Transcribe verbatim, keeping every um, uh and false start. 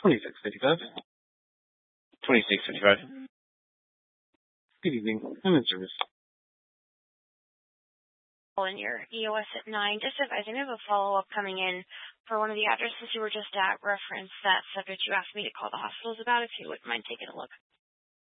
twenty-six fifty-five. twenty-six fifty-five. Good evening. I'm in service. In your E O S at nine, just advising, I have a follow-up coming in for one of the addresses you were just at, reference that subject you asked me to call the hospitals about, if you wouldn't mind taking a look.